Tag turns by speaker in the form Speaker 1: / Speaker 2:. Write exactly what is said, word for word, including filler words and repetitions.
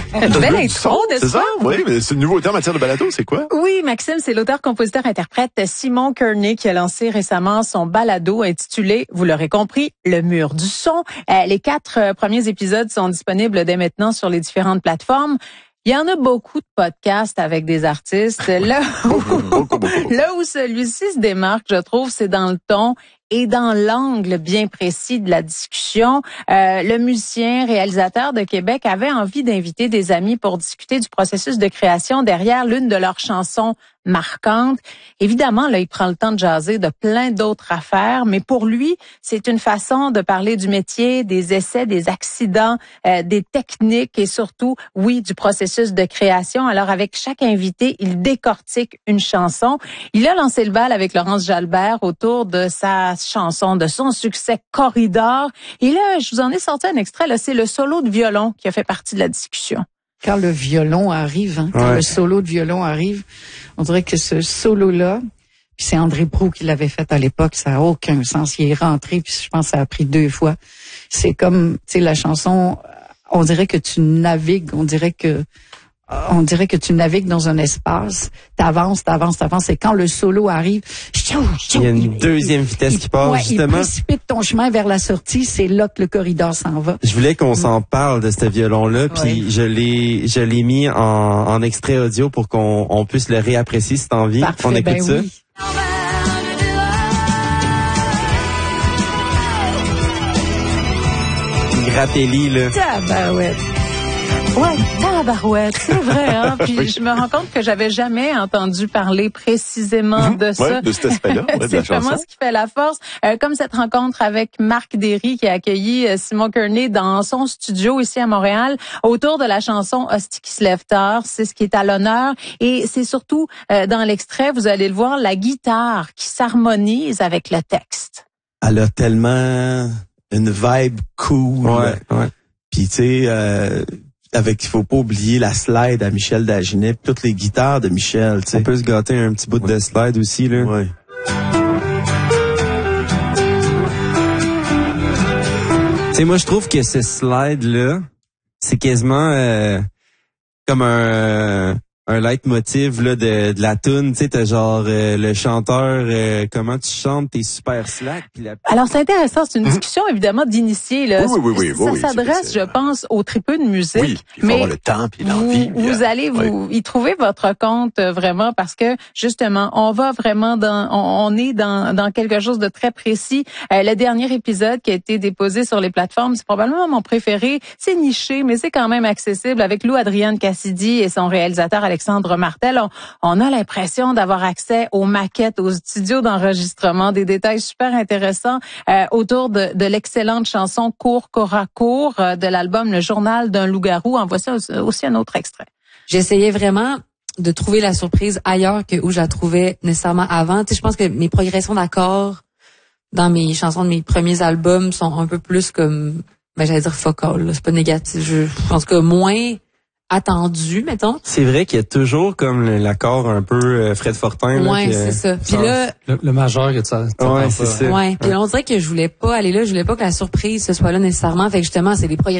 Speaker 1: Belle intro, n'est-ce pas?
Speaker 2: C'est ça, oui, mais c'est une nouveauté en matière de balado, c'est quoi?
Speaker 1: Oui, Maxime, c'est l'auteur-compositeur-interprète Simon Kearney qui a lancé récemment son balado intitulé, vous l'aurez compris, Le mur du son. Euh, les quatre euh, premiers épisodes sont disponibles dès maintenant sur les différentes plateformes. Il y en a beaucoup de podcasts avec des artistes. Là où, là où celui-ci se démarque, je trouve, c'est dans le ton et dans l'angle bien précis de la discussion. Euh, le musicien, réalisateur de Québec avait envie d'inviter des amis pour discuter du processus de création derrière l'une de leurs chansons marquantes. Évidemment, là, il prend le temps de jaser de plein d'autres affaires, mais pour lui, c'est une façon de parler du métier, des essais, des accidents, euh, des techniques et surtout, oui, du processus de création. Alors, avec chaque invité, il décortique une chanson. Il a lancé le bal avec Laurence Jalbert autour de sa chanson, de son succès Corridor. Et là, je vous en ai sorti un extrait, là, c'est le solo de violon qui a fait partie de la discussion.
Speaker 3: Quand le violon arrive, hein, quand ouais. le solo de violon arrive, on dirait que ce solo-là, puis c'est André Proulx qui l'avait fait à l'époque, ça n'a aucun sens. Il est rentré, puis je pense que ça a pris deux fois. C'est comme, tu sais, la chanson, on dirait que tu navigues, on dirait que on dirait que tu navigues dans un espace, t'avances, t'avances, t'avances, et quand le solo arrive,
Speaker 4: il y a une deuxième vitesse
Speaker 3: il,
Speaker 4: qui part,
Speaker 3: ouais,
Speaker 4: justement.
Speaker 3: Il précipite ton chemin vers la sortie, c'est là que le corridor s'en va.
Speaker 4: Je voulais qu'on s'en parle de ce violon-là, puis ouais. je l'ai je l'ai mis en, en extrait audio pour qu'on on puisse le réapprécier si t'as envie.
Speaker 3: Parfait,
Speaker 4: on écoute
Speaker 3: ben
Speaker 4: ça.
Speaker 3: Oui.
Speaker 4: Grappelli, là.
Speaker 3: Tabarouette.
Speaker 1: Ouais, tabarouette, c'est vrai, hein. Puis oui. je me rends compte que j'avais jamais entendu parler précisément de ça.
Speaker 2: Ouais, de cet aspect-là, ouais, de la
Speaker 1: c'est vraiment
Speaker 2: chanson.
Speaker 1: ce qui fait la force. Euh, comme cette rencontre avec Marc Derry qui a accueilli euh, Simon Kearney dans son studio ici à Montréal autour de la chanson Hostie qui se lève tard. C'est ce qui est à l'honneur. Et c'est surtout euh, dans l'extrait, vous allez le voir, la guitare qui s'harmonise avec le texte.
Speaker 5: Elle a tellement une vibe cool.
Speaker 4: Ouais, ouais.
Speaker 5: Puis tu sais, euh, avec, il faut pas oublier la slide à Michel Dagenet, pis toutes les guitares de Michel, tu sais.
Speaker 4: On peut se gâter un petit bout ouais. de slide aussi, là.
Speaker 5: Ouais.
Speaker 4: Tu sais, moi, je trouve que ce slide-là, c'est quasiment euh, comme un... un leitmotiv là de, de la toune, tu sais, t'as genre euh, le chanteur, euh, comment tu chantes, t'es super slack. Puis la...
Speaker 1: Alors c'est intéressant, c'est une discussion évidemment d'initiés là.
Speaker 2: Oui, oui, oui, oui,
Speaker 1: ça
Speaker 2: oui,
Speaker 1: s'adresse, je pense, aux tripeux de musique.
Speaker 2: Oui, il faut
Speaker 1: mais
Speaker 2: avoir le temps puis l'envie.
Speaker 1: Vous, vous allez vous oui. y trouver votre compte euh, vraiment parce que justement, on va vraiment dans, on, on est dans dans quelque chose de très précis. Euh, le dernier épisode qui a été déposé sur les plateformes, c'est probablement mon préféré. C'est niché, mais c'est quand même accessible avec Lou Adrienne Cassidy et son réalisateur Alexandre Alexandre Martel. On, on a l'impression d'avoir accès aux maquettes, aux studios d'enregistrement, des détails super intéressants euh, autour de, de l'excellente chanson Cours, Cours à Cours euh, de l'album Le Journal d'un loup-garou. En voici aussi un autre extrait.
Speaker 6: J'essayais vraiment de trouver la surprise ailleurs que où je la trouvais nécessairement avant. Tu sais, je pense que mes progressions d'accords dans mes chansons de mes premiers albums sont un peu plus comme, ben j'allais dire focal, là. C'est pas négatif. Je pense que moins attendu, mettons.
Speaker 4: C'est vrai qu'il y a toujours comme l'accord un peu euh, Fred Fortin.
Speaker 6: Ouais,
Speaker 4: là,
Speaker 6: c'est ça. Puis là,
Speaker 7: le, le majeur que ça.
Speaker 4: Ouais, c'est ça.
Speaker 6: Ouais. Puis on dirait que je voulais pas aller là, je voulais pas que la surprise ce soit là nécessairement. Fait que justement, c'est des progrès